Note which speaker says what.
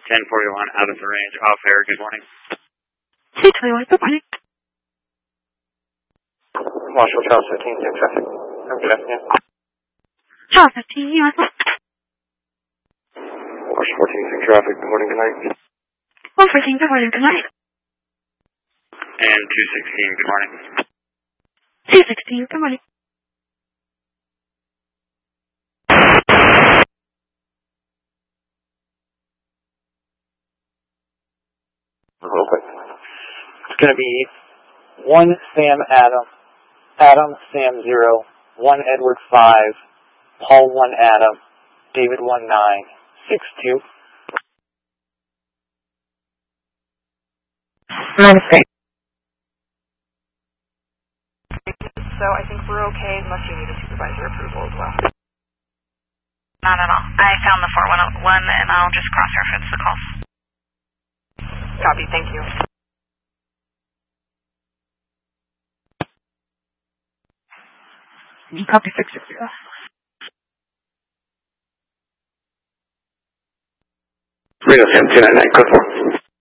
Speaker 1: 1041 out of the range, off air, good morning.
Speaker 2: 321, good morning.
Speaker 3: Marshall, Charles 15, good traffic. Good afternoon.
Speaker 2: Charles 15, US.
Speaker 3: Marshall 14, good traffic, good morning, good night.
Speaker 2: 114, good morning, good night.
Speaker 1: And 216, good morning.
Speaker 2: 216, good morning.
Speaker 3: Real quick. It's going to be 1 Sam Adam, Adam Sam 0, 1 Edward 5, Paul 1 Adam, David 1 9, 6 2.
Speaker 4: So I think we're okay unless you need a supervisor approval as well.
Speaker 5: Not at all. I found the 411 and I'll just cross-reference the calls.
Speaker 4: Copy, thank you.
Speaker 2: Copy 660.
Speaker 3: Radio Sam 299, code 4.